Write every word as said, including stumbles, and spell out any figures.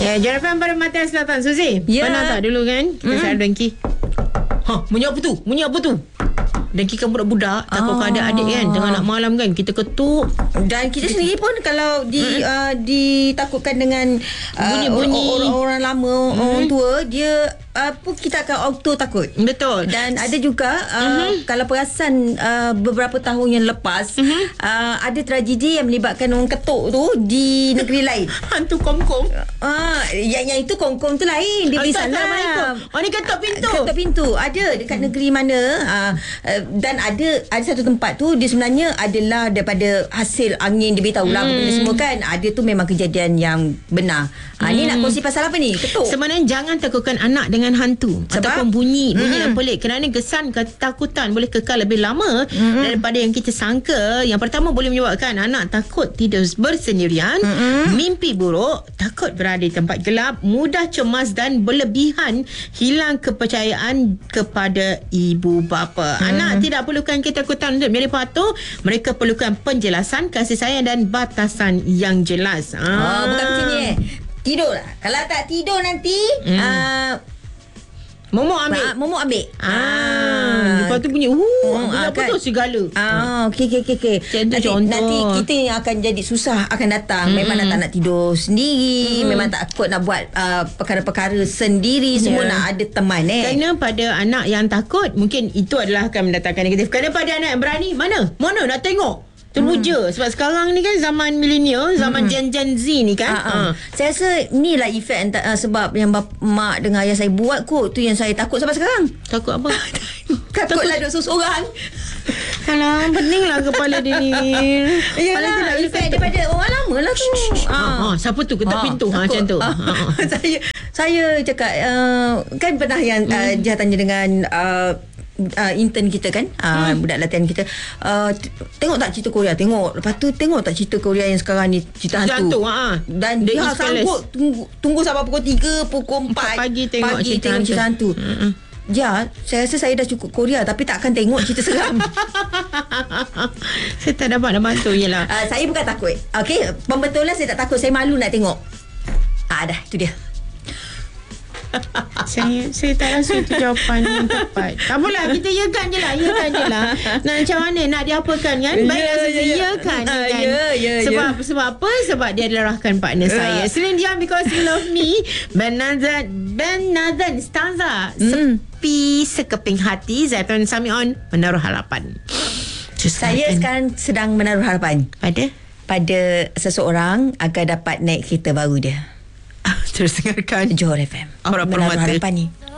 Ya, Jarapan pada Mata Selatan. Suzy, Ya. pernah tak dulu kan kita Mm. selalu dengki? Ha, bunyi apa tu? Bunyi apa tu? Dengki kan budak-budak, takut Ah. ada adik kan, tengah nak malam kan, kita ketuk. Dan kita sendiri pun kalau di hmm. uh, ditakutkan dengan uh, Bunyi-bunyi. orang-orang lama, hmm. orang tua, dia uh, pun kita akan auto takut. Betul. Dan ada juga uh, Mhm. kalau perasan uh, beberapa tahun yang lepas, Mhm. uh, ada tragedi yang melibatkan orang ketuk tu di negeri lain. Hantu kom-kom. Ah, yang yang itu kongkong tu lain, dia beri salam. Oh, ni ketuk pintu. Ketuk pintu. Ada dekat hmm. negeri mana uh, uh, dan ada ada satu tempat tu dia sebenarnya adalah daripada hasil angin, dia beritahu lah Hmm. benda semua kan. Ada tu memang kejadian yang benar. Ha, Hmm. ni nak kongsi pasal apa ni? Ketuk. Sebenarnya jangan takutkan anak dengan hantu. Sebab? Ataupun bunyi Bunyi Mm-mm. yang pelik. Kerana kesan ketakutan boleh kekal lebih lama Mm-mm. daripada yang kita sangka. Yang pertama boleh menyebabkan anak takut tidur bersendirian, Mm-mm. mimpi buruk, takut berada di tempat gelap, mudah cemas dan berlebihan, hilang kepercayaan kepada ibu bapa. Mm. Anak tidak perlukan ketakutan untuk menjadi patuh. Mereka perlukan penjelasan, kasih sayang dan batasan yang jelas. Ah, oh, bukan macam ni eh. Tidur lah. Kalau tak tidur nanti Mm. uh, Momok ambil. Ah, momok ambil. Ah, lepas tu bunyi uh, Hmm, bunyi ah, apa kan? tu segala. Ah, okey okey okey okey. Macam tu Nanti, contoh. nanti kita yang akan jadi susah akan datang. Mm-hmm. Memang nak tak nak tidur sendiri, mm-hmm. memang takut nak buat uh, perkara-perkara sendiri, yeah. Semua nak ada teman eh. Kerana pada anak yang takut, mungkin itu adalah akan mendatangkan negatif. Kerana pada anak yang berani, mana? Mana nak tengok? Teruja. Hmm. Sebab sekarang ni kan zaman milenial, zaman hmm. Gen-Gen Z ni kan. Ha, ha. Saya rasa ni lah efek uh, sebab yang bap- mak dengan ayah saya buat kot. Tu yang saya takut sampai sekarang. Takut apa? Takutlah duduk seorang. Alah, peninglah kepala dia ni. Yalah, efek daripada orang lama lah tu. Ha, ha, siapa tu ketuk Ha, pintu ha, takut. macam tu. Ha, Ha, ha. saya saya cakap uh, kan pernah yang uh, dia tanya dengan uh, Uh, intern kita kan uh, hmm. budak latihan kita uh, t- tengok tak cerita Korea, tengok lepas tu tengok tak cerita Korea yang sekarang ni, cerita hantu, hantu ha. dan The dia East sanggup tunggu, tunggu sampai pukul tiga, pukul empat pagi tengok pagi cerita tengok hantu, cerita hantu. Mm-mm. Ya, saya rasa saya dah cukup Korea tapi tak akan tengok cerita seram. Saya tak dapat nak bantu je lah. uh, Saya bukan takut. Okey, pembetulan saya tak takut, saya malu nak tengok. Ah, dah, tu dia. saya saya tak rasa itu jawapan yang tepat. Tak apalah, kita yakan je lah, yakan je lah. Nak macam mana nak diapakan kan? Baiklah, Ya, saya ya. yakan Ah, kan. ya, ya, Sebab ya. sebab apa? Sebab dia adalah rakan partner saya. Celine Dion, Because You Love Me. Ben Nathan, Ben Nathan Stanza. Hmm. Sepi sekeping hati. Zaitun Samion, Menaruh Harapan. Just Saya kan. sekarang sedang menaruh harapan Pada? pada seseorang agar dapat naik kereta baru dia. Terus dengarkan Johor F M. Aura Menaruh Permata. harapan ni.